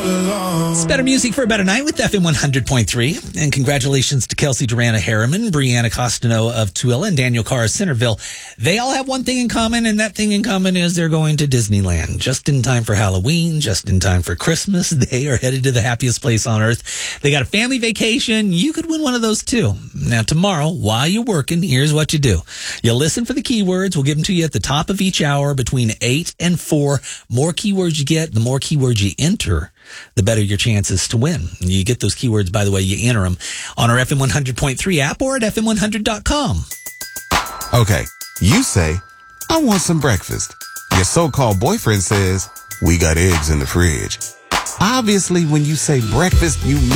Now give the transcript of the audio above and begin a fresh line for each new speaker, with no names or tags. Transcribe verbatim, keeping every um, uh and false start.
It's better music for a better night with F M one hundred point three. And congratulations to Kelsey Durana Harriman, Brianna Costano of Tooele, and Daniel Carr of Centerville. They all have one thing in common, and that thing in common is they're going to Disneyland just in time for Halloween, just in time for Christmas. They are headed to the happiest place on earth. They got a family vacation. You could win one of those too. Now, tomorrow, while you're working, here's what you do. You listen for the keywords. We'll give them to you at the top of each hour between eight and four. More keywords you get, the more keywords you enter, the better your chances to win. You get those keywords, by the way, you enter them on our F M one hundred point three app or at F M one hundred dot com.
Okay, you say, I want some breakfast. Your so-called boyfriend says, we got eggs in the fridge. Obviously, when you say breakfast, you mean